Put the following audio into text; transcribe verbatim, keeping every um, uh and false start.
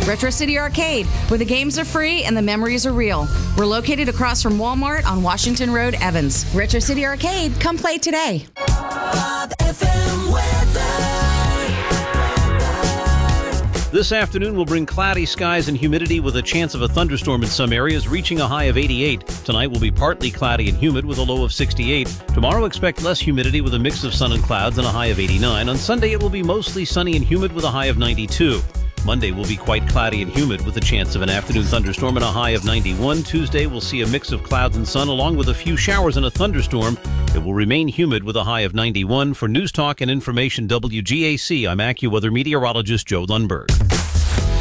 Retro City Arcade, where the games are free and the memories are real. We're located across from Walmart on Washington Road, Evans. Retro City Arcade, come play today. Bob F M weather. This afternoon will bring cloudy skies and humidity with a chance of a thunderstorm in some areas, reaching a high of eighty-eight. Tonight will be partly cloudy and humid with a low of sixty-eight. Tomorrow expect less humidity with a mix of sun and clouds and a high of eighty-nine. On Sunday it will be mostly sunny and humid with a high of ninety-two. Monday will be quite cloudy and humid with a chance of an afternoon thunderstorm and a high of ninety-one. Tuesday will see a mix of clouds and sun along with a few showers and a thunderstorm. It will remain humid with a high of ninety-one. For News Talk and Information W G A C, I'm AccuWeather meteorologist Joe Lundberg.